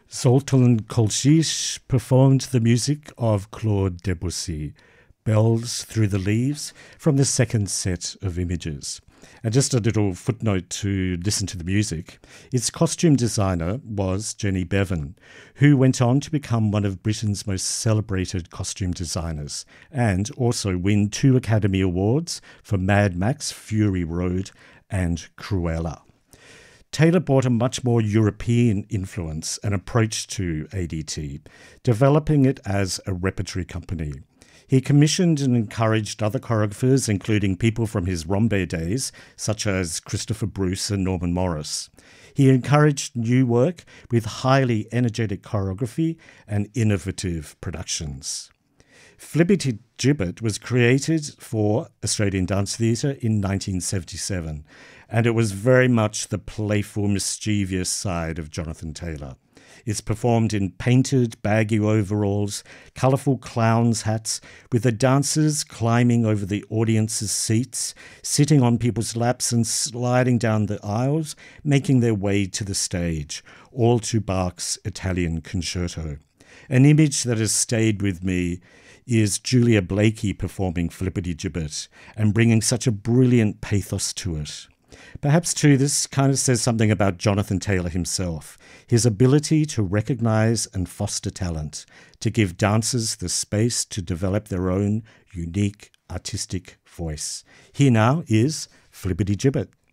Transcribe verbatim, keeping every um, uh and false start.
Zoltan Kolchish performed the music of Claude Debussy, Bells Through the Leaves, from the second set of images. And just a little footnote to listen to the music. Its costume designer was Jenny Bevan, who went on to become one of Britain's most celebrated costume designers and also win two Academy Awards for Mad Max Fury Road and Cruella. Taylor brought a much more European influence and approach to A D T, developing it as a repertory company. He commissioned and encouraged other choreographers, including people from his Rombe days, such as Christopher Bruce and Norman Morris. He encouraged new work with highly energetic choreography and innovative productions. Flibbertigibbet was created for Australian Dance Theatre in nineteen seventy-seven, and it was very much the playful, mischievous side of Jonathan Taylor. It's performed in painted, baggy overalls, colourful clown's hats, with the dancers climbing over the audience's seats, sitting on people's laps and sliding down the aisles, making their way to the stage, all to Bach's Italian Concerto. An image that has stayed with me is Julia Blakey performing Flibbertigibbet and bringing such a brilliant pathos to it. Perhaps, too, this kind of says something about Jonathan Taylor himself, his ability to recognise and foster talent, to give dancers the space to develop their own unique artistic voice. Here now is Flibbertigibbet.